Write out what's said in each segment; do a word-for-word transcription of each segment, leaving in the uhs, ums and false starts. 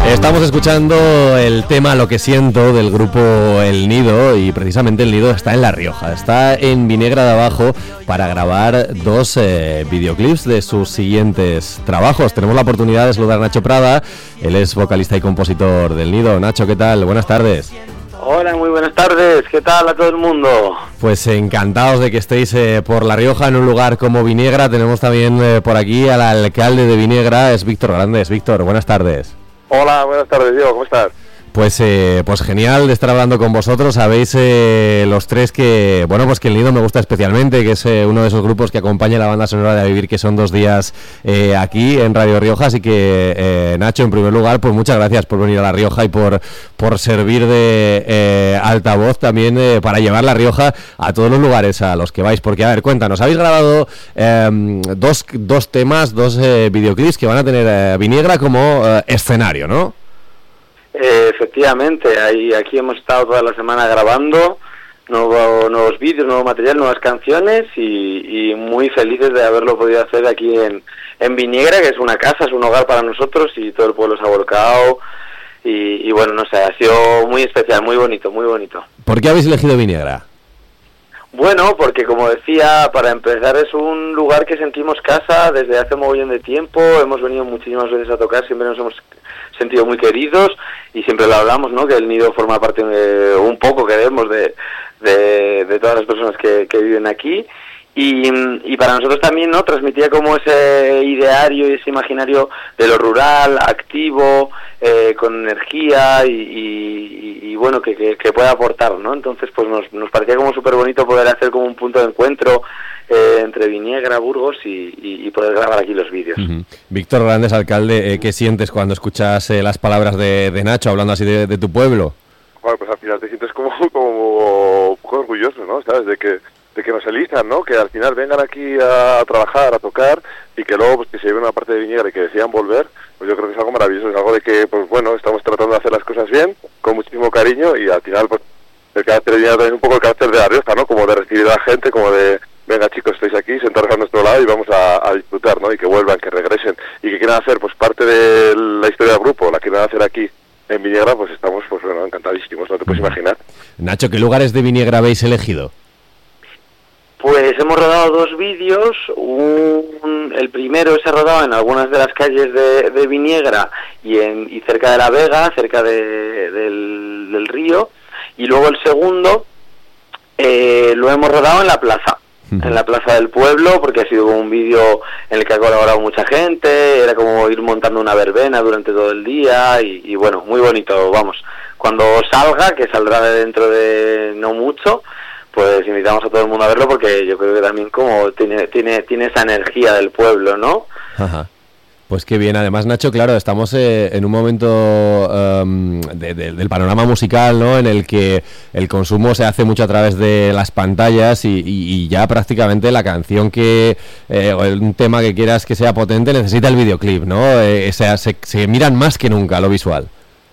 Estamos escuchando el tema Lo que siento del grupo El Nido, y precisamente El Nido está en La Rioja, está en Vinegra de Abajo para grabar dos eh, videoclips de sus siguientes trabajos. Tenemos la oportunidad de saludar a Nacho Prada, él es vocalista y compositor del Nido. Nacho, ¿qué tal? Buenas tardes. Hola, muy buenas tardes, ¿qué tal a todo el mundo? Pues encantados de que estéis eh, por La Rioja, en un lugar como Vinegra. Tenemos también eh, por aquí al alcalde de Vinegra, es Víctor Grandes. Víctor, buenas tardes. Hola, buenas tardes, Diego, ¿cómo estás? Pues eh, pues genial de estar hablando con vosotros. Sabéis eh, los tres que, bueno, pues que El Nido me gusta especialmente, que es eh, uno de esos grupos que acompaña la banda sonora de A Vivir, que son dos días eh, aquí en Radio Rioja. Así que, eh, Nacho, en primer lugar, pues muchas gracias por venir a La Rioja y por, por servir de eh, altavoz también eh, para llevar La Rioja a todos los lugares a los que vais. Porque, a ver, cuéntanos, habéis grabado eh, dos, dos temas, dos eh, videoclips que van a tener eh, Vinegra como eh, escenario, ¿no? Eh, efectivamente, ahí, aquí hemos estado toda la semana grabando nuevo, nuevos vídeos, nuevo material, nuevas canciones y, y muy felices de haberlo podido hacer aquí en, en Vinegra, que es una casa, es un hogar para nosotros y todo el pueblo se ha volcado y, y bueno, no sé, ha sido muy especial, muy bonito, muy bonito. ¿Por qué habéis elegido Vinegra? Bueno, porque como decía, para empezar es un lugar que sentimos casa desde hace un mogollón de tiempo, hemos venido muchísimas veces a tocar, siempre nos hemos sentido muy queridos y siempre lo hablamos, ¿no? Que El Nido forma parte de, un poco, queremos, de, de, de todas las personas que, que viven aquí. Y, y para nosotros también, ¿no? Transmitía como ese ideario y ese imaginario de lo rural, activo, eh, con energía y, y, y bueno, que, que, que puede aportar, ¿no? Entonces, pues nos, nos parecía como súper bonito poder hacer como un punto de encuentro eh, entre Vinegra, Burgos y, y, y poder grabar aquí los vídeos. Uh-huh. Víctor Grandes, alcalde, eh, ¿qué sientes cuando escuchas eh, las palabras de, de Nacho hablando así de, de tu pueblo? Bueno, pues al final te sientes como, como un poco orgulloso, ¿no? ¿Sabes? De que de que nos elijan, ¿no? Que al final vengan aquí a trabajar, a tocar y que luego pues que se lleven una parte de Vinegra y que decidan volver, pues yo creo que es algo maravilloso, es algo de que, pues bueno, estamos tratando de hacer las cosas bien, con muchísimo cariño y al final, pues el carácter de Vinegra también es un poco el carácter de La Rioja, ¿no? Como de recibir a la gente, como de, venga chicos, estáis aquí, sentaros a nuestro lado y vamos a, a disfrutar, ¿no? Y que vuelvan, que regresen y que quieran hacer, pues parte de la historia del grupo, la quieran hacer aquí en Vinegra, pues estamos, pues bueno, encantadísimos, no te puedes imaginar. Nacho, ¿qué lugares de Vinegra habéis elegido? Pues hemos rodado dos vídeos, un, el primero se ha rodado en algunas de las calles de, de Vinegra y, en, y cerca de La Vega, cerca de, del, del río, y luego el segundo eh, lo hemos rodado en la plaza, uh-huh. en la plaza del pueblo, porque ha sido como un vídeo en el que ha colaborado mucha gente, era como ir montando una verbena durante todo el día y, y bueno, muy bonito, vamos, cuando salga, que saldrá de dentro de no mucho, pues invitamos a todo el mundo a verlo porque yo creo que también como tiene tiene tiene esa energía del pueblo, ¿no? Ajá. Pues qué bien. Además, Nacho, claro, estamos eh, en un momento um, de, de, del panorama musical, ¿no? En el que el consumo se hace mucho a través de las pantallas y, y, y ya prácticamente la canción que eh, o un tema que quieras que sea potente necesita el videoclip, ¿no? Eh, o sea, se, se miran más que nunca lo visual.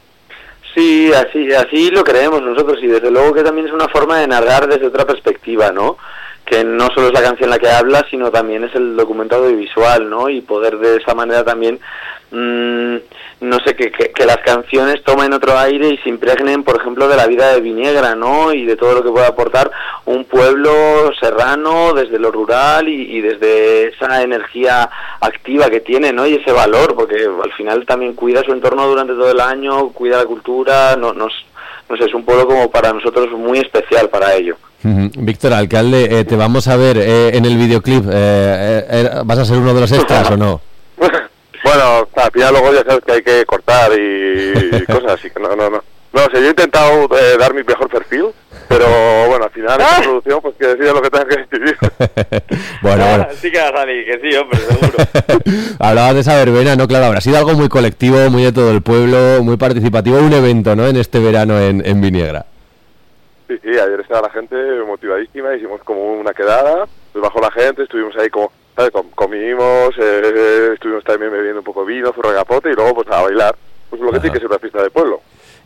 Sí, así así lo creemos nosotros y desde luego que también es una forma de narrar desde otra perspectiva, ¿no? Que no solo es la canción la que habla, sino también es el documento audiovisual, ¿no? Y poder de esa manera también, mmm, no sé, que, que, que las canciones tomen otro aire y se impregnen, por ejemplo, de la vida de Vinegra, ¿no? Y de todo lo que puede aportar un pueblo serrano desde lo rural y, y desde esa energía activa que tiene, ¿no? Y ese valor, porque al final también cuida su entorno durante todo el año, cuida la cultura, no, nos, no sé, es un pueblo como para nosotros muy especial para ello. Uh-huh. Víctor, alcalde, eh, te vamos a ver eh, en el videoclip. Eh, eh, ¿Vas a ser uno de los extras o no? Bueno, al final luego ya sabes que hay que cortar y, y cosas así que no, no, no. No, o sea, yo he intentado eh, dar mi mejor perfil, pero bueno, al final esta producción pues que decida lo que tenga que decidir. Bueno, bueno. Sí que va a salir, que sí, hombre, seguro. Hablabas de esa verbena, ¿no? Claro, habrá sido algo muy colectivo, muy de todo el pueblo, muy participativo, un evento, ¿no? En este verano en, en Vinegra. Sí, sí, ayer estaba la gente motivadísima, hicimos como una quedada, pues bajó la gente, estuvimos ahí como, ¿sabes? Com- comimos, eh, estuvimos también bebiendo un poco de vino, zurro de capote y luego pues a bailar, pues lo que tiene que ser una fiesta de pueblo.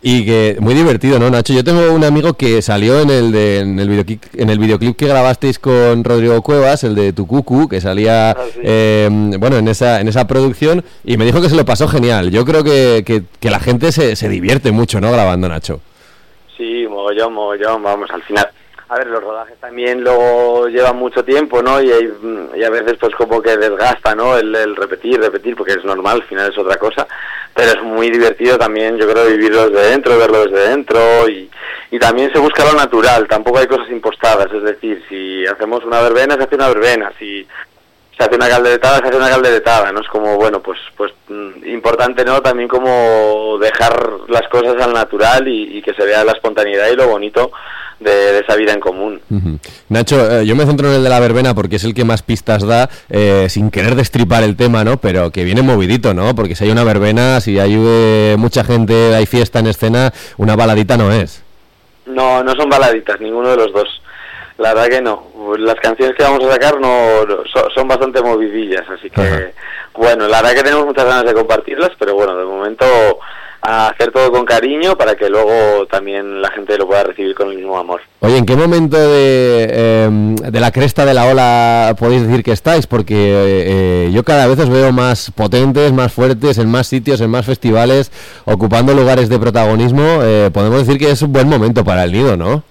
Y que muy divertido, ¿no, Nacho? Yo tengo un amigo que salió en el de, en el videoclip, en el videoclip que grabasteis con Rodrigo Cuevas, el de Tucucu, que salía, ah, sí. eh, bueno, en esa en esa producción, y me dijo que se lo pasó genial. Yo creo que, que, que la gente se, se divierte mucho, ¿no?, grabando, Nacho. Sí, mogollón, mogollón, vamos, al final. A ver, los rodajes también luego llevan mucho tiempo, ¿no? Y, hay, y a veces pues como que desgasta, ¿no? El, el repetir, repetir, porque es normal, al final es otra cosa. Pero es muy divertido también, yo creo, vivirlo desde dentro, verlo desde dentro. Y, y también se busca lo natural, tampoco hay cosas impostadas. Es decir, si hacemos una verbena, se hace una verbena. Si se hace una calderetada, se hace una calderetada, ¿no? Es como, bueno, pues pues importante, ¿no? También como dejar las cosas al natural y, y que se vea la espontaneidad y lo bonito De, de esa vida en común. Uh-huh. Nacho, eh, yo me centro en el de la verbena porque es el que más pistas da, eh, sin querer destripar el tema, ¿no? Pero que viene movidito, ¿no? Porque si hay una verbena, si hay eh, mucha gente, hay fiesta en escena, una baladita no es. No, no son baladitas, ninguno de los dos. La verdad que no. Las canciones que vamos a sacar no, no son, son bastante movidillas, así que, uh-huh. bueno, la verdad que tenemos muchas ganas de compartirlas, pero bueno, de momento a hacer todo con cariño para que luego también la gente lo pueda recibir con el mismo amor. Oye, ¿en qué momento de, eh, de la cresta de la ola podéis decir que estáis? Porque eh, yo cada vez os veo más potentes, más fuertes, en más sitios, en más festivales, ocupando lugares de protagonismo. Eh, podemos decir que es un buen momento para el Nido, ¿no?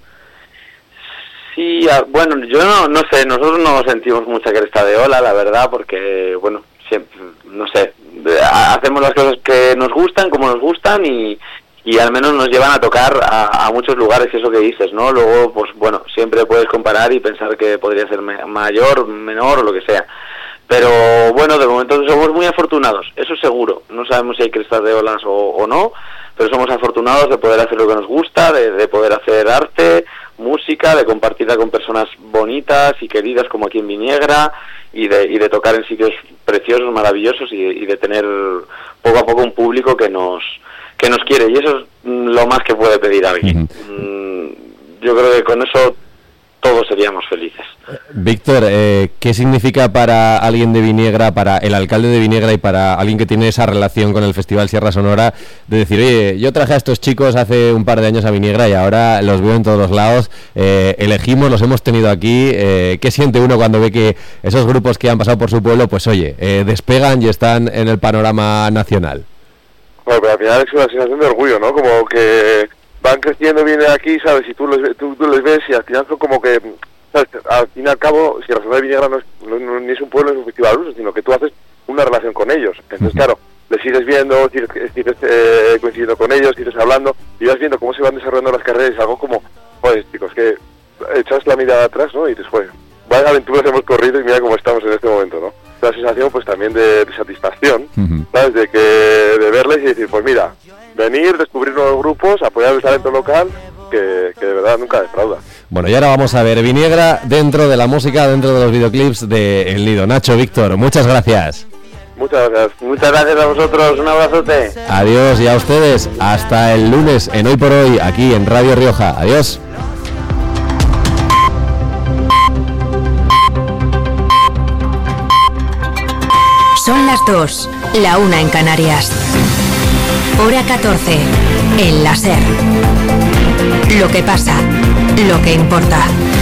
Sí, bueno, yo no, no sé, nosotros no sentimos mucha cresta de ola, la verdad, porque, bueno, siempre, no sé, hacemos las cosas que nos gustan, como nos gustan y, y al menos nos llevan a tocar a, a muchos lugares, y eso que dices, ¿no? Luego, pues bueno, siempre puedes comparar y pensar que podría ser me- mayor, menor o lo que sea. Pero bueno, de momento somos muy afortunados, eso seguro. No sabemos si hay crestas de olas o, o no, pero somos afortunados de poder hacer lo que nos gusta, de, de poder hacer arte, música, de compartirla con personas bonitas y queridas como aquí en Viniegra, y de, y de tocar en sitios preciosos, maravillosos, y, y de tener poco a poco un público que nos que nos quiere, y eso es lo más que puede pedir alguien. Uh-huh. Yo creo que con eso todos seríamos felices. Víctor, eh, ¿qué significa para alguien de Viniegra, para el alcalde de Viniegra y para alguien que tiene esa relación con el Festival Sierra Sonora, de decir, oye, yo traje a estos chicos hace un par de años a Viniegra y ahora los veo en todos los lados, eh, elegimos, los hemos tenido aquí, eh, ¿qué siente uno cuando ve que esos grupos que han pasado por su pueblo, pues oye, eh, despegan y están en el panorama nacional? Bueno, pero al final es una sensación de orgullo, ¿no? Como que van creciendo, vienen aquí, ¿sabes? Y tú les, tú, tú les ves y al final son como que, ¿sabes? Al fin y al cabo, Sierra Sonora de Viniegra no es, no, no, ni es un pueblo, ni es un festival ruso, sino que tú haces una relación con ellos. Entonces, claro, les sigues viendo, sigues, sigues eh, coincidiendo con ellos, sigues hablando, y vas viendo cómo se van desarrollando las carreras, y algo como, joder, chicos, que echas la mirada atrás, ¿no? Y dices, joder, vaya aventuras hemos corrido y mira cómo estamos en este momento, ¿no? La sensación, pues, también de, de satisfacción, ¿sabes? De que, de verles y decir, pues mira, venir, descubrir nuevos grupos, apoyar el talento local, que, que de verdad nunca defrauda. Bueno, y ahora vamos a ver Viniegra dentro de la música, dentro de los videoclips de El Nido. Nacho, Víctor, muchas gracias. Muchas gracias. Muchas gracias a vosotros, un abrazote. Adiós, y a ustedes, hasta el lunes en Hoy por Hoy, aquí en Radio Rioja. Adiós. Son las dos, la una en Canarias. Hora catorce, en la SER. Lo que pasa, lo que importa.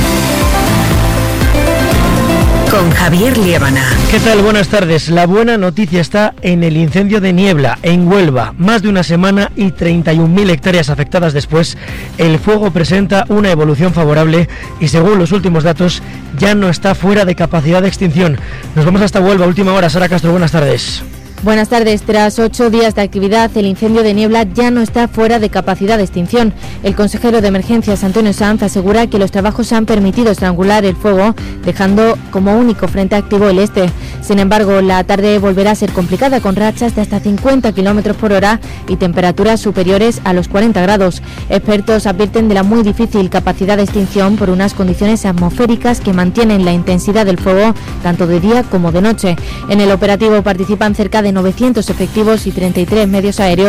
Con Javier Liébana. ¿Qué tal? Buenas tardes. La buena noticia está en el incendio de Niebla, en Huelva. Más de una semana y treinta y un mil hectáreas afectadas después, el fuego presenta una evolución favorable y, según los últimos datos, ya no está fuera de capacidad de extinción. Nos vamos hasta Huelva, última hora. Sara Castro, buenas tardes. Buenas tardes. Tras ocho días de actividad, el incendio de Niebla ya no está fuera de capacidad de extinción. El consejero de Emergencias, Antonio Sanz, asegura que los trabajos han permitido estrangular el fuego, dejando como único frente activo el este. Sin embargo, la tarde volverá a ser complicada, con rachas de hasta cincuenta kilómetros por hora y temperaturas superiores a los cuarenta grados. Expertos advierten de la muy difícil capacidad de extinción por unas condiciones atmosféricas que mantienen la intensidad del fuego tanto de día como de noche. En el operativo participan cerca de novecientos efectivos y treinta y tres medios aéreos,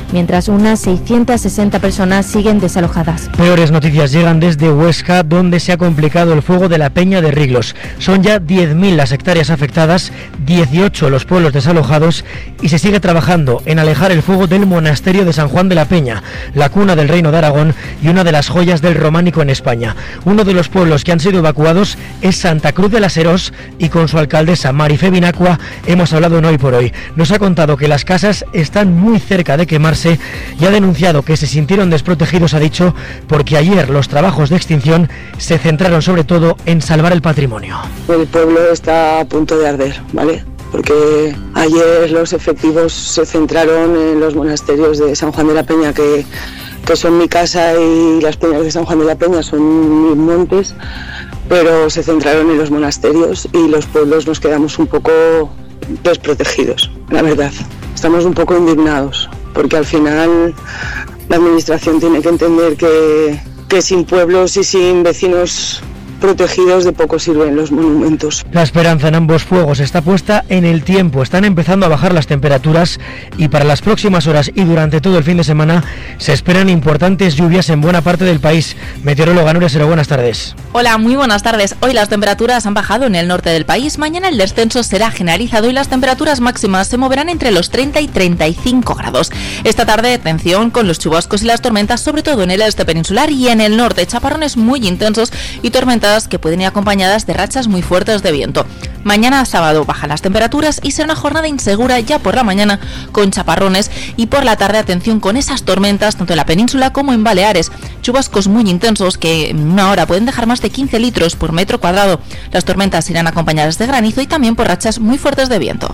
mientras unas seiscientas sesenta personas siguen desalojadas. Peores noticias llegan desde Huesca, donde se ha complicado el fuego de la Peña de Riglos. Son ya diez mil las hectáreas afectadas, dieciocho los pueblos desalojados y se sigue trabajando en alejar el fuego del monasterio de San Juan de la Peña, la cuna del Reino de Aragón y una de las joyas del románico en España. Uno de los pueblos que han sido evacuados es Santa Cruz de la Serós y con su alcaldesa Marifé Binacua hemos hablado en Hoy por Hoy. Nos ha contado que las casas están muy cerca de quemarse y ha denunciado que se sintieron desprotegidos, ha dicho, porque ayer los trabajos de extinción se centraron sobre todo en salvar el patrimonio. El pueblo está a punto de arder, ¿vale? Porque ayer los efectivos se centraron en los monasterios de San Juan de la Peña, que, que son mi casa, y las peñas de San Juan de la Peña son mis montes, pero se centraron en los monasterios y los pueblos nos quedamos un poco desprotegidos, la verdad. Estamos un poco indignados, porque al final la administración tiene que entender que, que sin pueblos y sin vecinos protegidos de poco sirven los monumentos. La esperanza en ambos fuegos está puesta en el tiempo. Están empezando a bajar las temperaturas y para las próximas horas y durante todo el fin de semana se esperan importantes lluvias en buena parte del país. Meteoróloga Nuria Sero, buenas tardes. Hola, muy buenas tardes. Hoy las temperaturas han bajado en el norte del país. Mañana el descenso será generalizado y las temperaturas máximas se moverán entre los treinta y treinta y cinco grados. Esta tarde, atención con los chubascos y las tormentas, sobre todo en el este peninsular y en el norte. Chaparrones muy intensos y tormentas que pueden ir acompañadas de rachas muy fuertes de viento. Mañana sábado bajan las temperaturas y será una jornada insegura ya por la mañana con chaparrones y por la tarde atención con esas tormentas tanto en la península como en Baleares. Chubascos muy intensos que en una hora pueden dejar más de quince litros por metro cuadrado. Las tormentas irán acompañadas de granizo y también por rachas muy fuertes de viento.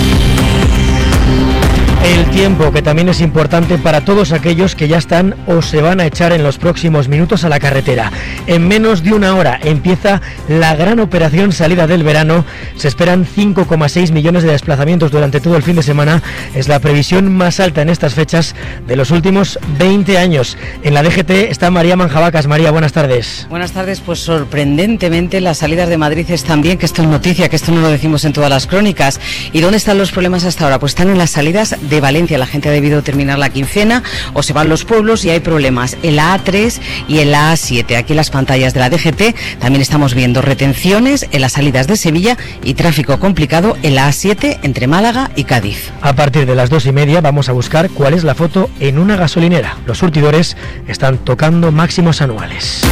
El tiempo, que también es importante para todos aquellos que ya están o se van a echar en los próximos minutos a la carretera. En menos de una hora empieza la gran operación salida del verano. Se esperan cinco coma seis millones de desplazamientos durante todo el fin de semana. Es la previsión más alta en estas fechas de los últimos veinte años. En la D G T está María Manjabacas. María, buenas tardes. Buenas tardes. Pues sorprendentemente las salidas de Madrid están bien, que esto es noticia, que esto no lo decimos en todas las crónicas. ¿Y dónde están los problemas hasta ahora? Pues están en las salidas de Valencia. La gente ha debido terminar la quincena o se van los pueblos y hay problemas en la A tres y en la A siete. Aquí en las pantallas de la D G T también estamos viendo retenciones en las salidas de Sevilla y tráfico complicado en la A siete entre Málaga y Cádiz. A partir de las dos y media vamos a buscar cuál es la foto en una gasolinera. Los surtidores están tocando máximos anuales.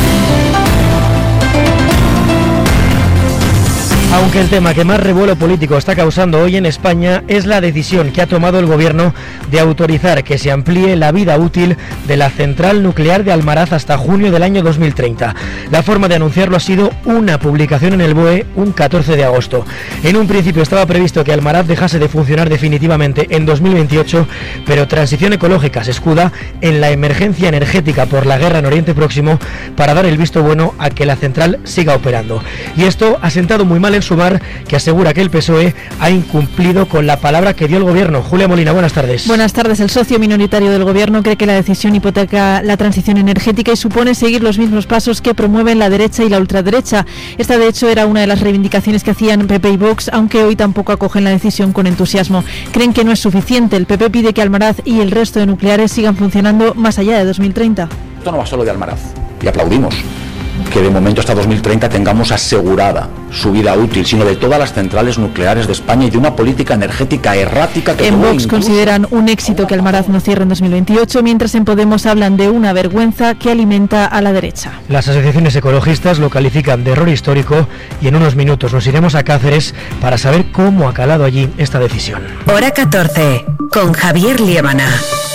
Aunque el tema que más revuelo político está causando hoy en España es la decisión que ha tomado el Gobierno de autorizar que se amplíe la vida útil de la central nuclear de Almaraz hasta junio del año dos mil treinta. La forma de anunciarlo ha sido una publicación en el B O E un catorce de agosto. En un principio estaba previsto que Almaraz dejase de funcionar definitivamente en dos mil veintiocho, pero Transición Ecológica se escuda en la emergencia energética por la guerra en Oriente Próximo para dar el visto bueno a que la central siga operando. Y esto ha sentado muy mal en Sumar, que asegura que el P S O E ha incumplido con la palabra que dio el Gobierno. Julia Molina, buenas tardes. Buenas tardes. El socio minoritario del Gobierno cree que la decisión hipoteca la transición energética y supone seguir los mismos pasos que promueven la derecha y la ultraderecha. Esta, de hecho, era una de las reivindicaciones que hacían P P y Vox, aunque hoy tampoco acogen la decisión con entusiasmo. Creen que no es suficiente. El P P pide que Almaraz y el resto de nucleares sigan funcionando más allá de dos mil treinta. Esto no va solo de Almaraz, y aplaudimos que de momento hasta dos mil treinta tengamos asegurada su vida útil, sino de todas las centrales nucleares de España y de una política energética errática que... En Vox consideran un éxito que Almaraz no cierre en dos mil veintiocho, mientras en Podemos hablan de una vergüenza que alimenta a la derecha. Las asociaciones ecologistas lo califican de error histórico y en unos minutos nos iremos a Cáceres para saber cómo ha calado allí esta decisión. Hora catorce, con Javier Liébana.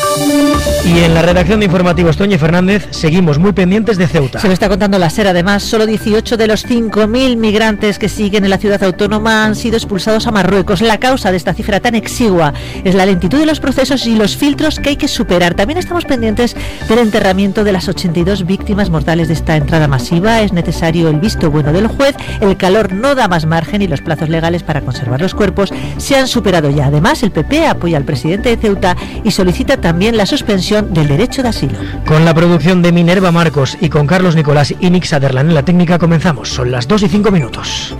Y en la redacción de Informativos, Toñi Fernández, seguimos muy pendientes de Ceuta. Se lo está contando la SER. Además, solo dieciocho de los cinco mil migrantes que siguen en la ciudad autónoma han sido expulsados a Marruecos. La causa de esta cifra tan exigua es la lentitud de los procesos y los filtros que hay que superar. También estamos pendientes del enterramiento de las ochenta y dos víctimas mortales de esta entrada masiva. Es necesario el visto bueno del juez. El calor no da más margen y los plazos legales para conservar los cuerpos se han superado ya. Además, el P P apoya al presidente de Ceuta y solicita también la suspensión del derecho de asilo. Con la producción de Minerva Marcos y con Carlos Nicolás y Nick Sutherland en la técnica comenzamos. Son las dos y cinco minutos.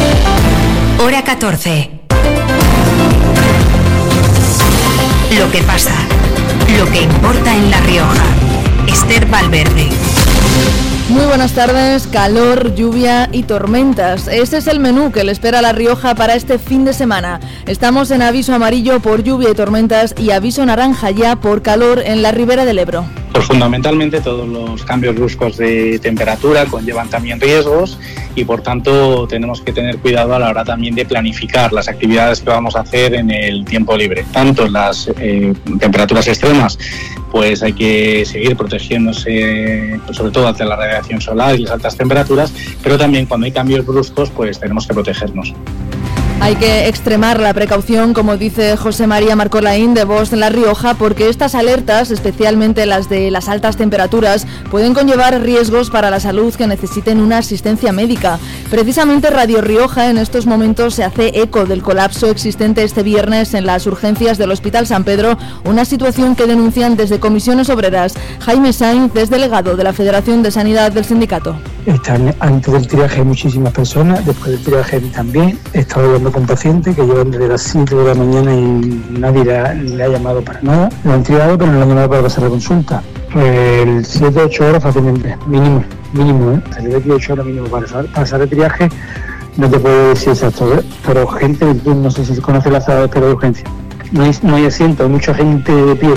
Hora catorce. Lo que pasa, lo que importa en La Rioja. Esther Valverde. Muy buenas tardes, calor, lluvia y tormentas. Ese es el menú que le espera a La Rioja para este fin de semana. Estamos en aviso amarillo por lluvia y tormentas y aviso naranja ya por calor en la ribera del Ebro. Pues fundamentalmente todos los cambios bruscos de temperatura conllevan también riesgos y por tanto tenemos que tener cuidado a la hora también de planificar las actividades que vamos a hacer en el tiempo libre. Tanto en las eh, temperaturas extremas, pues hay que seguir protegiéndose, pues sobre todo ante la radiación solar y las altas temperaturas, pero también cuando hay cambios bruscos pues tenemos que protegernos. Hay que extremar la precaución, como dice José María Marcolaín de Voz en La Rioja, porque estas alertas, especialmente las de las altas temperaturas, pueden conllevar riesgos para la salud que necesiten una asistencia médica. Precisamente Radio Rioja en estos momentos se hace eco del colapso existente este viernes en las urgencias del Hospital San Pedro, una situación que denuncian desde Comisiones Obreras. Jaime Sainz es delegado de la Federación de Sanidad del sindicato. Están antes del triaje muchísimas personas, después del triaje también. He estado hablando con pacientes que llevan desde las siete de la mañana y nadie le ha, le ha llamado para nada. Lo han triado, pero no lo han llamado para pasar la consulta. El siete a ocho horas fácilmente, mínimo, mínimo, ¿eh? Salir de aquí ocho horas mínimo para pasar, pasar el triaje. No te puedo decir exacto, ¿eh? Pero gente, no sé si se conoce la sala de espera de urgencia. No hay, no hay asiento, hay mucha gente de pie.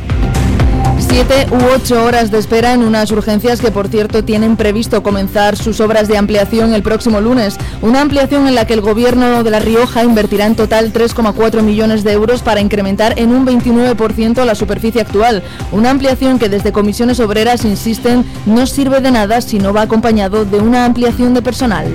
Siete u ocho horas de espera en unas urgencias que, por cierto, tienen previsto comenzar sus obras de ampliación el próximo lunes. Una ampliación en la que el Gobierno de La Rioja invertirá en total tres coma cuatro millones de euros para incrementar en un veintinueve por ciento la superficie actual. Una ampliación que desde Comisiones Obreras insisten no sirve de nada si no va acompañado de una ampliación de personal.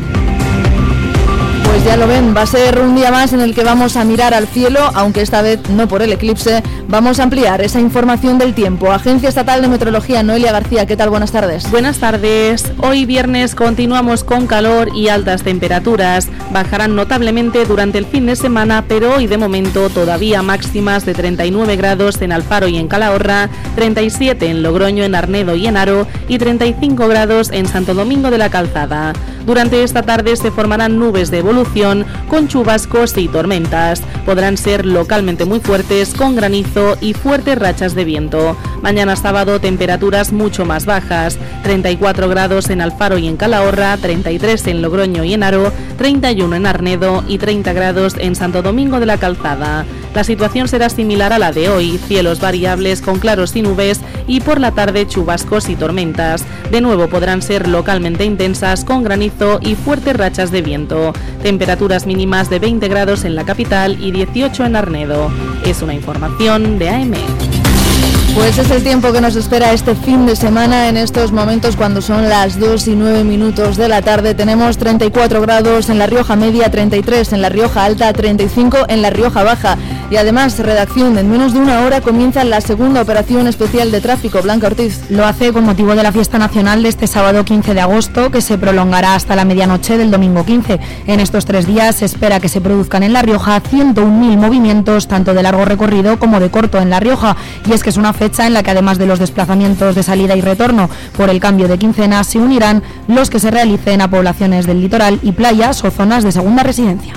Pues ya lo ven, va a ser un día más en el que vamos a mirar al cielo, aunque esta vez no por el eclipse. Vamos a ampliar esa información del tiempo. Agencia Estatal de Meteorología, Noelia García, ¿qué tal? Buenas tardes. Buenas tardes. Hoy viernes continuamos con calor y altas temperaturas. Bajarán notablemente durante el fin de semana, pero hoy de momento todavía máximas de treinta y nueve grados en Alfaro y en Calahorra, treinta y siete en Logroño, en Arnedo y en Haro y treinta y cinco grados en Santo Domingo de la Calzada. Durante esta tarde se formarán nubes de evolución con chubascos y tormentas. Podrán ser localmente muy fuertes con granizo y fuertes rachas de viento. Mañana sábado temperaturas mucho más bajas, treinta y cuatro grados en Alfaro y en Calahorra, treinta y tres en Logroño y en Haro, treinta y uno en Arnedo y treinta grados en Santo Domingo de la Calzada. La situación será similar a la de hoy, cielos variables con claros y nubes y por la tarde chubascos y tormentas. De nuevo podrán ser localmente intensas con granizo y fuertes rachas de viento. Temperaturas mínimas de veinte grados en la capital y dieciocho en Arnedo. Es una información de A M. Pues es el tiempo que nos espera este fin de semana. En estos momentos, cuando son las dos y nueve minutos de la tarde, tenemos treinta y cuatro grados en La Rioja Media, treinta y tres en La Rioja Alta, treinta y cinco en La Rioja Baja. Y además, redacción, en menos de una hora comienza la segunda operación especial de tráfico. Blanca Ortiz. Lo hace con motivo de la fiesta nacional de este sábado quince de agosto, que se prolongará hasta la medianoche del domingo quince. En estos tres días se espera que se produzcan en La Rioja ciento un mil movimientos, tanto de largo recorrido como de corto en La Rioja. Y es que es una fecha en la que, además de los desplazamientos de salida y retorno por el cambio de quincena, se unirán los que se realicen a poblaciones del litoral y playas o zonas de segunda residencia.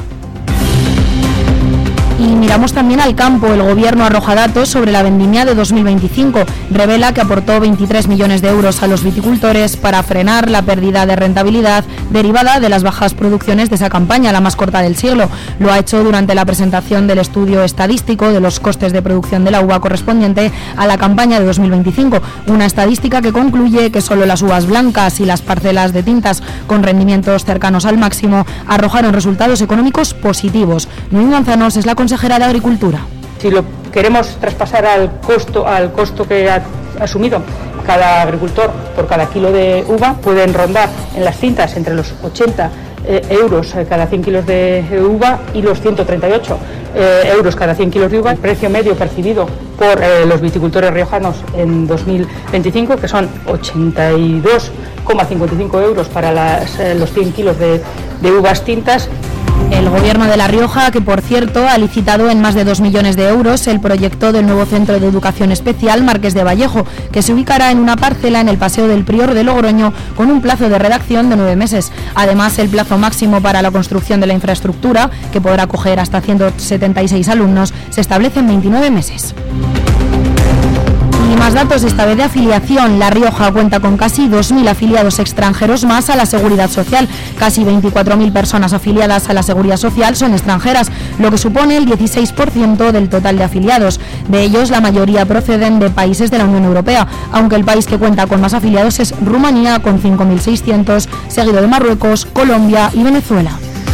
Y miramos también al campo. El Gobierno arroja datos sobre la vendimia de dos mil veinticinco. Revela que aportó veintitrés millones de euros a los viticultores para frenar la pérdida de rentabilidad derivada de las bajas producciones de esa campaña, la más corta del siglo. Lo ha hecho durante la presentación del estudio estadístico de los costes de producción de la uva correspondiente a la campaña de dos mil veinticinco. Una estadística que concluye que solo las uvas blancas y las parcelas de tintas con rendimientos cercanos al máximo arrojaron resultados económicos positivos. Noemí Manzanos es la consejera de Agricultura. Si lo queremos traspasar al costo, al costo que ha asumido cada agricultor por cada kilo de uva, pueden rondar en las cintas entre los ochenta eh, euros cada cien kilos de uva y los ciento treinta y ocho eh, euros cada cien kilos de uva. El precio medio percibido por eh, los viticultores riojanos en dos mil veinticinco, que son ochenta y dos coma cincuenta y cinco euros para las, eh, los cien kilos de, de uvas tintas. El Gobierno de La Rioja, que por cierto ha licitado en más de dos millones de euros el proyecto del nuevo Centro de Educación Especial Marqués de Vallejo, que se ubicará en una parcela en el Paseo del Prior de Logroño con un plazo de redacción de nueve meses. Además, el plazo máximo para la construcción de la infraestructura, que podrá acoger hasta ciento setenta y seis alumnos, se establece en veintinueve meses. Más datos, esta vez de afiliación. La Rioja cuenta con casi dos mil afiliados extranjeros más a la Seguridad Social. Casi veinticuatro mil personas afiliadas a la Seguridad Social son extranjeras, lo que supone el dieciséis por ciento del total de afiliados. De ellos, la mayoría proceden de países de la Unión Europea, aunque el país que cuenta con más afiliados es Rumanía, con cinco mil seiscientos, seguido de Marruecos, Colombia y Venezuela.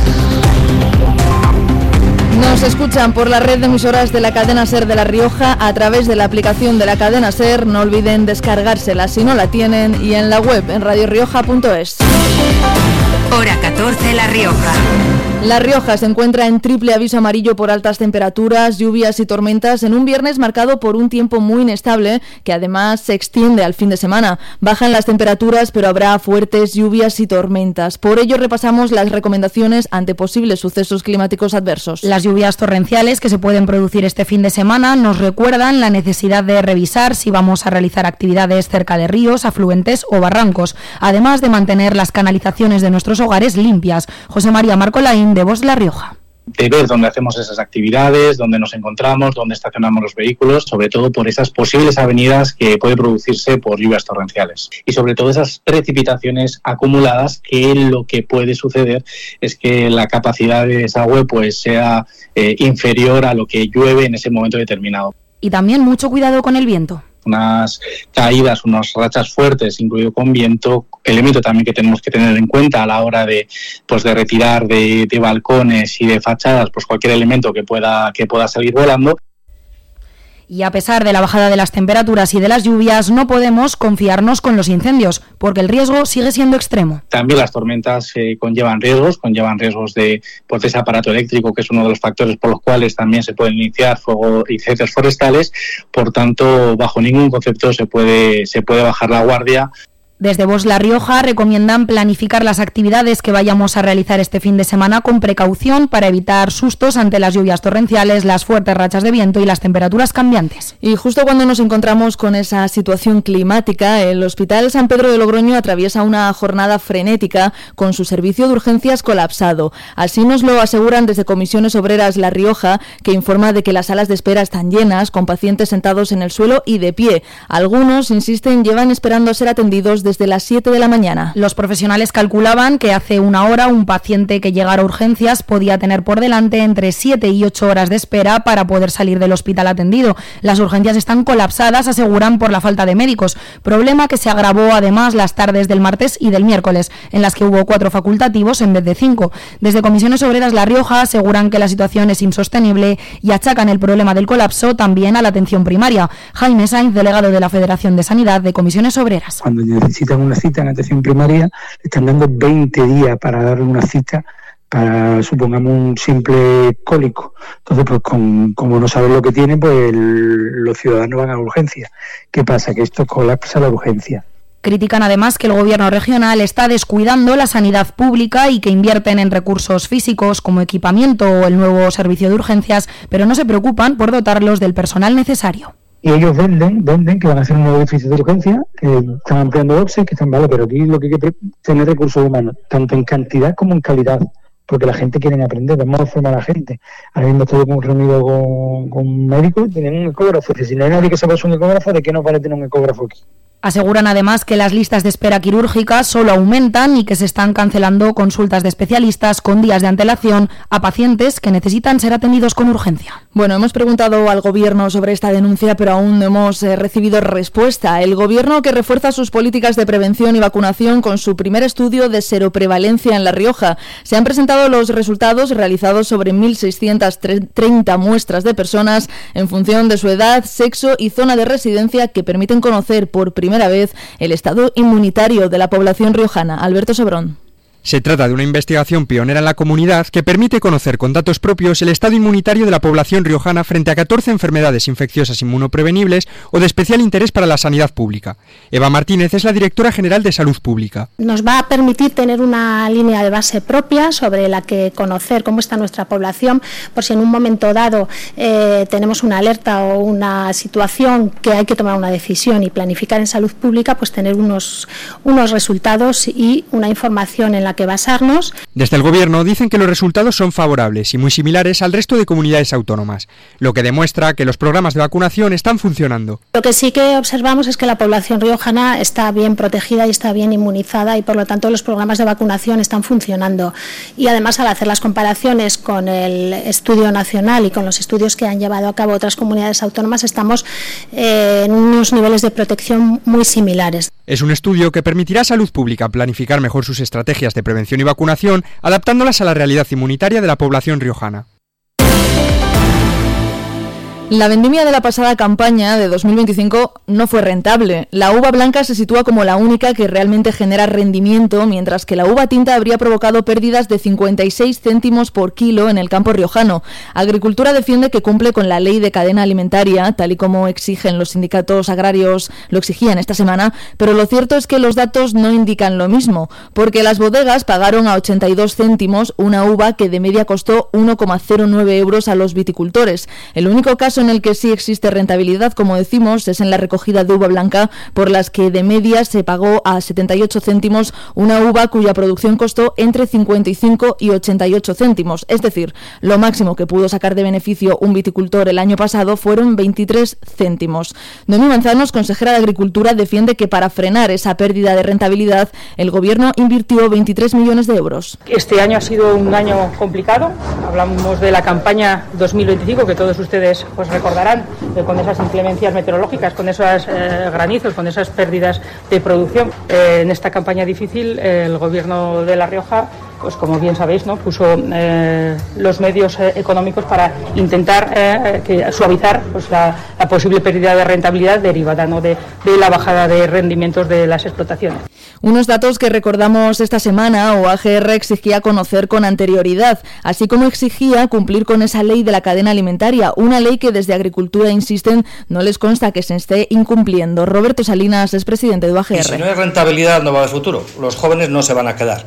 Nos escuchan por la red de emisoras de la cadena SER de La Rioja a través de la aplicación de la cadena SER. No olviden descargársela si no la tienen, y en la web en radio rioja punto es. Hora catorce, La Rioja. La Rioja se encuentra en triple aviso amarillo por altas temperaturas, lluvias y tormentas en un viernes marcado por un tiempo muy inestable que además se extiende al fin de semana. Bajan las temperaturas, pero habrá fuertes lluvias y tormentas. Por ello repasamos las recomendaciones ante posibles sucesos climáticos adversos. Las lluvias torrenciales que se pueden producir este fin de semana nos recuerdan la necesidad de revisar si vamos a realizar actividades cerca de ríos, afluentes o barrancos, además de mantener las canalizaciones de nuestros hogares limpias. José María Marcolaín, de Voz La Rioja. De ver dónde hacemos esas actividades, dónde nos encontramos, dónde estacionamos los vehículos, sobre todo por esas posibles avenidas que puede producirse por lluvias torrenciales. Y sobre todo esas precipitaciones acumuladas, que lo que puede suceder es que la capacidad de desagüe pues sea eh, inferior a lo que llueve en ese momento determinado. Y también mucho cuidado con el viento. Unas caídas, unas rachas fuertes, incluido con viento, elemento también que tenemos que tener en cuenta a la hora de, pues, de retirar de, de balcones y de fachadas, pues cualquier elemento que pueda, que pueda salir volando. Y a pesar de la bajada de las temperaturas y de las lluvias, no podemos confiarnos con los incendios, porque el riesgo sigue siendo extremo. También las tormentas eh, conllevan riesgos, conllevan riesgos de, pues, de ese aparato eléctrico, que es uno de los factores por los cuales también se pueden iniciar fuego, incendios forestales. Por tanto, bajo ningún concepto se puede, se puede bajar la guardia. Desde Voz La Rioja recomiendan planificar las actividades que vayamos a realizar este fin de semana con precaución para evitar sustos ante las lluvias torrenciales, las fuertes rachas de viento y las temperaturas cambiantes. Y justo cuando nos encontramos con esa situación climática, el Hospital San Pedro de Logroño atraviesa una jornada frenética con su servicio de urgencias colapsado. Así nos lo aseguran desde Comisiones Obreras La Rioja, que informa de que las salas de espera están llenas, con pacientes sentados en el suelo y de pie. Algunos, insisten, llevan esperando a ser atendidos desde las siete de la mañana. Los profesionales calculaban que hace una hora un paciente que llegara a urgencias podía tener por delante entre siete y ocho horas de espera para poder salir del hospital atendido. Las urgencias están colapsadas, aseguran, por la falta de médicos, problema que se agravó además las tardes del martes y del miércoles, en las que hubo cuatro facultativos en vez de cinco. Desde Comisiones Obreras La Rioja aseguran que la situación es insostenible y achacan el problema del colapso también a la atención primaria. Jaime Sainz, delegado de la Federación de Sanidad de Comisiones Obreras. Cuando necesitan una cita en atención primaria, le están dando veinte días para darle una cita para, supongamos, un simple cólico. Entonces, pues con, como no saben lo que tienen, pues el, los ciudadanos van a urgencia. ¿Qué pasa? Que esto colapsa la urgencia. Critican además que el gobierno regional está descuidando la sanidad pública y que invierten en recursos físicos como equipamiento o el nuevo servicio de urgencias, pero no se preocupan por dotarlos del personal necesario. Y ellos venden, venden que van a hacer un nuevo edificio de urgencia, que están ampliando boxes, que están, vale, pero aquí lo que hay que tener recursos humanos, tanto en cantidad como en calidad, porque la gente quiere aprender, vamos a formar a la gente. Ahora mismo estoy reunido con, con médicos y tienen un ecógrafo, que si no hay nadie que sepa usar un ecógrafo, ¿de qué nos vale tener un ecógrafo aquí? Aseguran además que las listas de espera quirúrgica solo aumentan y que se están cancelando consultas de especialistas con días de antelación a pacientes que necesitan ser atendidos con urgencia. Bueno, hemos preguntado al Gobierno sobre esta denuncia, pero aún no hemos eh, recibido respuesta. El Gobierno, que refuerza sus políticas de prevención y vacunación con su primer estudio de seroprevalencia en La Rioja. Se han presentado los resultados realizados sobre mil seiscientas treinta muestras de personas en función de su edad, sexo y zona de residencia, que permiten conocer por primera primera vez el estado inmunitario de la población riojana. Alberto Sobrón. Se trata de una investigación pionera en la comunidad que permite conocer con datos propios el estado inmunitario de la población riojana frente a catorce enfermedades infecciosas inmunoprevenibles o de especial interés para la sanidad pública. Eva Martínez es la directora general de Salud Pública. Nos va a permitir tener una línea de base propia sobre la que conocer cómo está nuestra población, por si en un momento dado eh, tenemos una alerta o una situación que hay que tomar una decisión y planificar en salud pública, pues tener unos, unos resultados y una información en la la que basarnos. Desde el Gobierno dicen que los resultados son favorables y muy similares al resto de comunidades autónomas, lo que demuestra que los programas de vacunación están funcionando. Lo que sí que observamos es que la población riojana está bien protegida y está bien inmunizada y por lo tanto los programas de vacunación están funcionando. Y además, al hacer las comparaciones con el estudio nacional y con los estudios que han llevado a cabo otras comunidades autónomas, estamos eh, en unos niveles de protección muy similares. Es un estudio que permitirá a Salud Pública planificar mejor sus estrategias de prevención y vacunación, adaptándolas a la realidad inmunitaria de la población riojana. La vendimia de la pasada campaña de dos mil veinticinco no fue rentable. La uva blanca se sitúa como la única que realmente genera rendimiento, mientras que la uva tinta habría provocado pérdidas de cincuenta y seis céntimos por kilo en el campo riojano. Agricultura defiende que cumple con la ley de cadena alimentaria, tal y como exigen los sindicatos agrarios, lo exigían esta semana, pero lo cierto es que los datos no indican lo mismo, porque las bodegas pagaron a ochenta y dos céntimos una uva que de media costó uno coma cero nueve euros a los viticultores. El único caso en el que sí existe rentabilidad, como decimos, es en la recogida de uva blanca, por las que de media se pagó a setenta y ocho céntimos una uva cuya producción costó entre cincuenta y cinco y ochenta y ocho céntimos. Es decir, lo máximo que pudo sacar de beneficio un viticultor el año pasado fueron veintitrés céntimos. Noemí Manzanos, consejera de Agricultura, defiende que para frenar esa pérdida de rentabilidad, el Gobierno invirtió veintitrés millones de euros. Este año ha sido un año complicado. Hablamos de la campaña dos mil veinticinco, que todos ustedes pues recordarán, eh, con esas inclemencias meteorológicas, con esos eh, granizos, con esas pérdidas de producción. Eh, en esta campaña difícil, eh, el Gobierno de La Rioja, pues como bien sabéis, ¿no?, puso eh, los medios eh, económicos para intentar eh, que, suavizar pues, la, la posible pérdida de rentabilidad derivada, ¿no?, de, de la bajada de rendimientos de las explotaciones. Unos datos que recordamos esta semana, o A G R exigía conocer con anterioridad, así como exigía cumplir con esa ley de la cadena alimentaria, una ley que desde Agricultura insisten no les consta que se esté incumpliendo. Roberto Salinas es presidente de A G R. Y si no hay rentabilidad, no va a haber futuro. Los jóvenes no se van a quedar.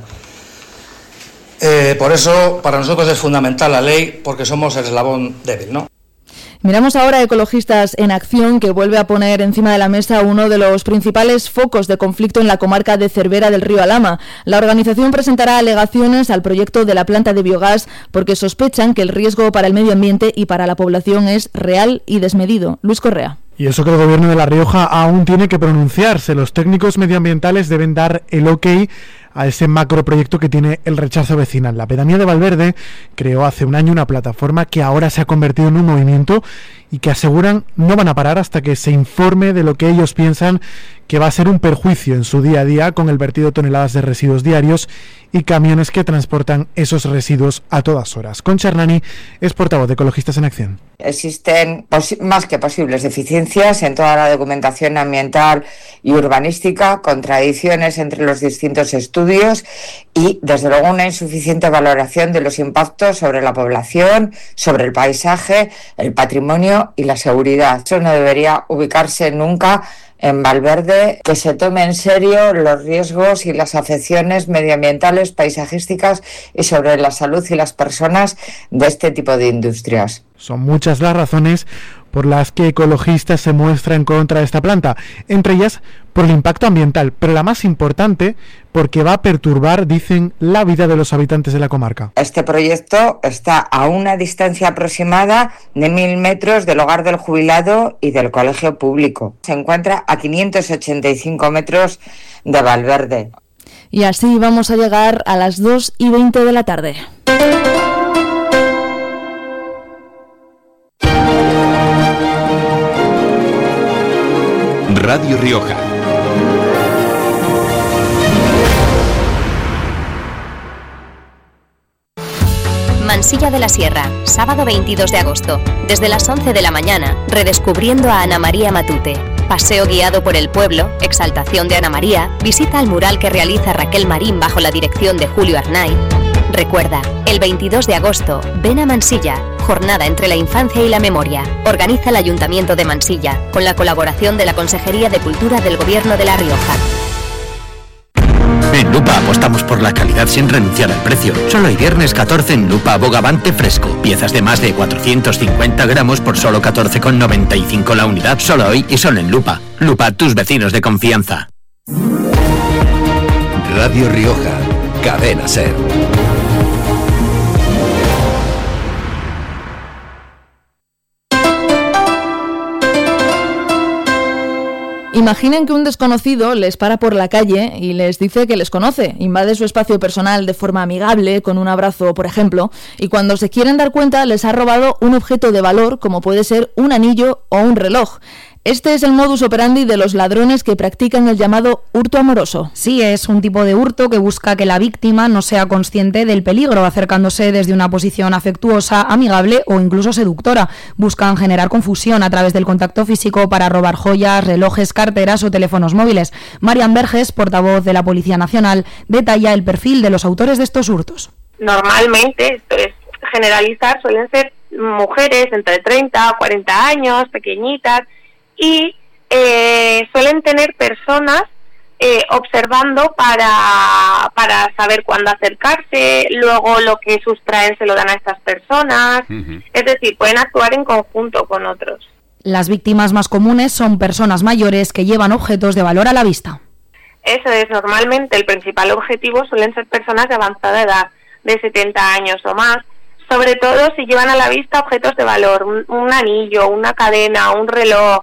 Eh, por eso, para nosotros es fundamental la ley, porque somos el eslabón débil, ¿no? Miramos ahora a Ecologistas en Acción, que vuelve a poner encima de la mesa uno de los principales focos de conflicto en la comarca de Cervera del Río Alhama. La organización presentará alegaciones al proyecto de la planta de biogás porque sospechan que el riesgo para el medio ambiente y para la población es real y desmedido. Luis Correa. Y eso que el Gobierno de La Rioja aún tiene que pronunciarse. Los técnicos medioambientales deben dar el ok a ese macroproyecto que tiene el rechazo vecinal. La pedanía de Valverde creó hace un año una plataforma que ahora se ha convertido en un movimiento y que aseguran no van a parar hasta que se informe de lo que ellos piensan que va a ser un perjuicio en su día a día con el vertido de toneladas de residuos diarios y camiones que transportan esos residuos a todas horas. Concha Hernani es portavoz de Ecologistas en Acción. Existen más que posibles deficiencias en toda la documentación ambiental y urbanística, contradicciones entre los distintos estudios y, desde luego, una insuficiente valoración de los impactos sobre la población, sobre el paisaje, el patrimonio y la seguridad. Eso no debería ubicarse nunca en Valverde, que se tome en serio los riesgos y las afecciones medioambientales, paisajísticas y sobre la salud y las personas de este tipo de industrias. Son muchas las razones por las que Ecologistas se muestra en contra de esta planta, entre ellas por el impacto ambiental, pero la más importante porque va a perturbar, dicen, la vida de los habitantes de la comarca. Este proyecto está a una distancia aproximada de mil metros del hogar del jubilado y del colegio público. Se encuentra a quinientos ochenta y cinco metros de Valverde. Y así vamos a llegar a las dos y veinte de la tarde. Radio Rioja. Mansilla de la Sierra, sábado veintidós de agosto, desde las once de la mañana, redescubriendo a Ana María Matute. Paseo guiado por el pueblo, exaltación de Ana María, visita al mural que realiza Raquel Marín bajo la dirección de Julio Arnaiz. Recuerda, el veintidós de agosto, ven a Mansilla, jornada entre la infancia y la memoria. Organiza el Ayuntamiento de Mansilla, con la colaboración de la Consejería de Cultura del Gobierno de La Rioja. En Lupa apostamos por la calidad sin renunciar al precio. Solo el viernes catorce en Lupa Bogavante fresco. Piezas de más de cuatrocientos cincuenta gramos por solo catorce con noventa y cinco la unidad. Solo hoy y solo en Lupa. Lupa, tus vecinos de confianza. Radio Rioja. Cadena SER. Imaginen que un desconocido les para por la calle y les dice que les conoce, invade su espacio personal de forma amigable, con un abrazo, por ejemplo, y cuando se quieren dar cuenta les ha robado un objeto de valor, como puede ser un anillo o un reloj. Este es el modus operandi de los ladrones que practican el llamado hurto amoroso. Sí, es un tipo de hurto que busca que la víctima no sea consciente del peligro, acercándose desde una posición afectuosa, amigable o incluso seductora. Buscan generar confusión a través del contacto físico para robar joyas, relojes, carteras o teléfonos móviles. Marian Verges, portavoz de la Policía Nacional, detalla el perfil de los autores de estos hurtos. Normalmente, esto es generalizar, suelen ser mujeres entre treinta a cuarenta años, pequeñitas, y eh, suelen tener personas eh, observando para, para saber cuándo acercarse, luego lo que sustraen se lo dan a estas personas, uh-huh. Es decir, pueden actuar en conjunto con otros. Las víctimas más comunes son personas mayores que llevan objetos de valor a la vista. Eso es, normalmente el principal objetivo suelen ser personas de avanzada edad, de setenta años o más, sobre todo si llevan a la vista objetos de valor, un, un anillo, una cadena, un reloj.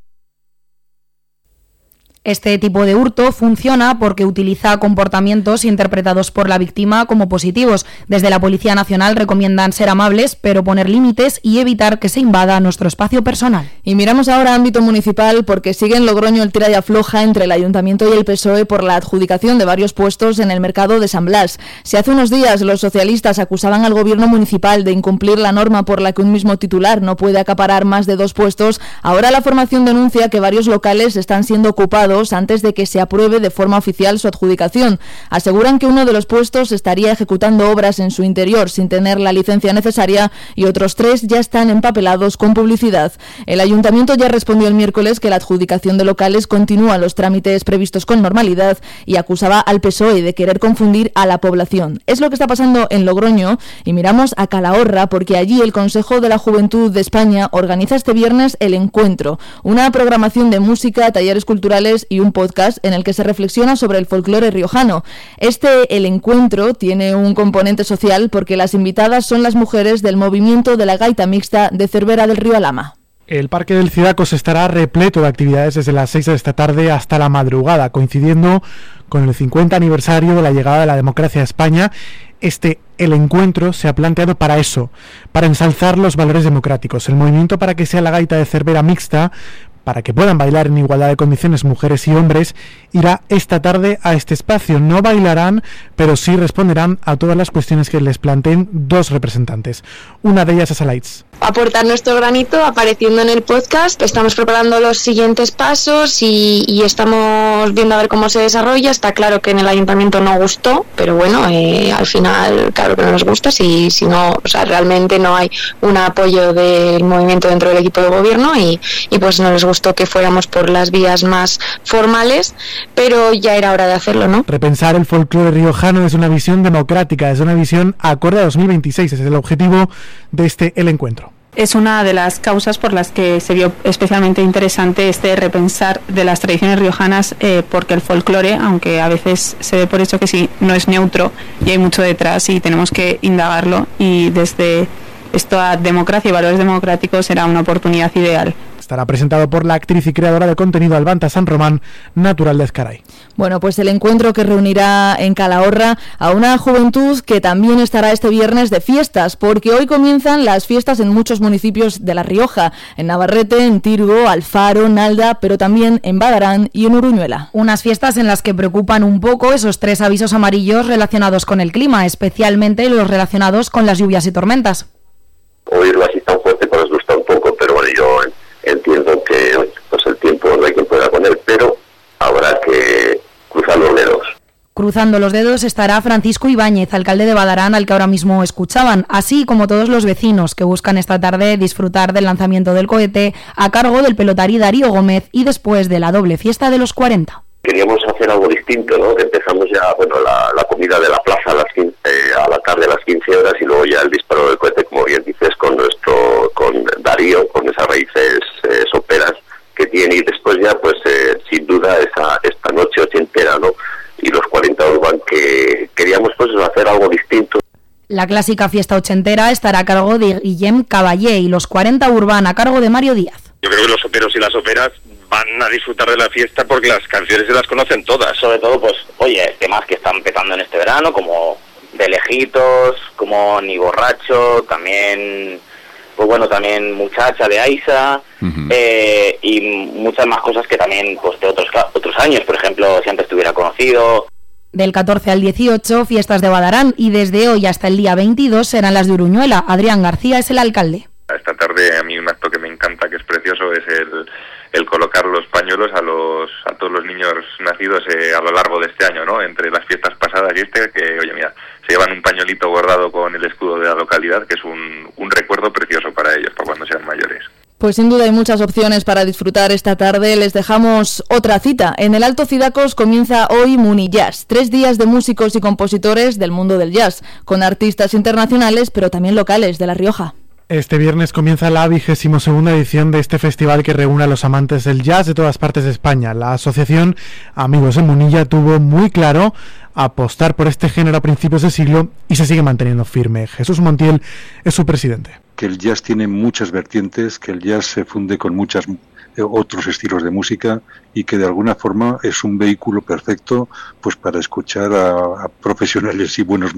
Este tipo de hurto funciona porque utiliza comportamientos interpretados por la víctima como positivos. Desde la Policía Nacional recomiendan ser amables, pero poner límites y evitar que se invada nuestro espacio personal. Y miramos ahora ámbito municipal porque sigue en Logroño el tira y afloja entre el Ayuntamiento y el P S O E por la adjudicación de varios puestos en el mercado de San Blas. Si hace unos días los socialistas acusaban al gobierno municipal de incumplir la norma por la que un mismo titular no puede acaparar más de dos puestos, ahora la formación denuncia que varios locales están siendo ocupados antes de que se apruebe de forma oficial su adjudicación. Aseguran que uno de los puestos estaría ejecutando obras en su interior sin tener la licencia necesaria y otros tres ya están empapelados con publicidad. El ayuntamiento ya respondió el miércoles que la adjudicación de locales continúa los trámites previstos con normalidad y acusaba al P S O E de querer confundir a la población. Es lo que está pasando en Logroño y miramos a Calahorra porque allí el Consejo de la Juventud de España organiza este viernes El Encuentro, una programación de música, talleres culturales y un podcast en el que se reflexiona sobre el folclore riojano. Este El Encuentro tiene un componente social porque las invitadas son las mujeres del movimiento de la gaita mixta de Cervera del Río Alhama. El Parque del Cidacos estará repleto de actividades desde las seis de esta tarde hasta la madrugada, coincidiendo con el cincuenta aniversario de la llegada de la democracia a España. Este El Encuentro se ha planteado para eso, para ensalzar los valores democráticos. El movimiento para que sea la gaita de Cervera mixta, para que puedan bailar en igualdad de condiciones mujeres y hombres, irá esta tarde a este espacio. No bailarán, pero sí responderán a todas las cuestiones que les planteen dos representantes. Una de ellas es Alaitz. Aportar nuestro granito apareciendo en el podcast. Estamos preparando los siguientes pasos y, y estamos viendo a ver cómo se desarrolla. Está claro que en el ayuntamiento no gustó, pero bueno, eh, al final claro que no nos gusta si, si no, o sea, realmente no hay un apoyo del movimiento dentro del equipo de gobierno y, y pues no les gustó que fuéramos por las vías más formales, pero ya era hora de hacerlo, ¿no? Repensar el folclore riojano es una visión democrática, es una visión acorde a dos mil veintiséis, ese es el objetivo de este El Encuentro. Es una de las causas por las que se vio especialmente interesante este repensar de las tradiciones riojanas, eh, porque el folclore, aunque a veces se ve por hecho que sí, no es neutro y hay mucho detrás y tenemos que indagarlo, y desde esto a democracia y valores democráticos será una oportunidad ideal. Estará presentado por la actriz y creadora de contenido Albanta San Román, natural de Ezcaray. Bueno, pues el encuentro que reunirá en Calahorra a una juventud que también estará este viernes de fiestas, porque hoy comienzan las fiestas en muchos municipios de La Rioja, en Navarrete, en Tirgo, Alfaro, Nalda, pero también en Badarán y en Uruñuela. Unas fiestas en las que preocupan un poco esos tres avisos amarillos relacionados con el clima, especialmente los relacionados con las lluvias y tormentas. Oírlo así tan fuerte pues nos gusta un poco, pero bueno, yo entiendo que pues el tiempo no hay quien pueda con él, pero habrá que cruzar los dedos. Cruzando los dedos estará Francisco Ibáñez, alcalde de Badarán, al que ahora mismo escuchaban, así como todos los vecinos que buscan esta tarde disfrutar del lanzamiento del cohete a cargo del pelotarí Darío Gómez y después de la doble fiesta de los cuarenta. Queríamos hacer algo distinto, ¿no? Empezamos ya, bueno, la, la comida de la plaza a las quince, eh, a la tarde a las quince horas y luego ya el disparo del cohete, como bien dices, con nuestro, con Darío, con esas raíces eh, soperas que tiene, y después ya, pues, eh, sin duda, esa esta noche ochentera, ¿no? Y los cuarenta Urban que queríamos, pues, hacer algo distinto. La clásica fiesta ochentera estará a cargo de Guillem Caballé y los cuarenta Urban a cargo de Mario Díaz. Yo creo que los operos y las óperas van a disfrutar de la fiesta porque las canciones se las conocen todas. Sobre todo, pues, oye, temas que están petando en este verano, como De Lejitos, como Ni Borracho, también, pues bueno, también Muchacha de Aisa, uh-huh. eh, y muchas más cosas que también, pues, de otros, otros años, por ejemplo, Si antes te hubiera conocido. Del catorce al dieciocho, fiestas de Badarán, y desde hoy hasta el día veintidós serán las de Uruñuela. Adrián García es el alcalde. Esta tarde a mí un acto que me encanta, que es precioso, es el, el colocar los pañuelos a los a todos los niños nacidos eh, a lo largo de este año, ¿no? Entre las fiestas pasadas y este, que, oye, mira, se llevan un pañuelito bordado con el escudo de la localidad, que es un, un recuerdo precioso para ellos, para cuando sean mayores. Pues sin duda hay muchas opciones para disfrutar esta tarde. Les dejamos otra cita. En el Alto Cidacos comienza hoy Muni Jazz, tres días de músicos y compositores del mundo del jazz, con artistas internacionales pero también locales de La Rioja. Este viernes comienza la vigésima segunda edición de este festival que reúne a los amantes del jazz de todas partes de España. La asociación Amigos en Munilla tuvo muy claro apostar por este género a principios de siglo y se sigue manteniendo firme. Jesús Montiel es su presidente. Que el jazz tiene muchas vertientes, que el jazz se funde con muchos otros estilos de música y que de alguna forma es un vehículo perfecto pues para escuchar a, a profesionales y buenos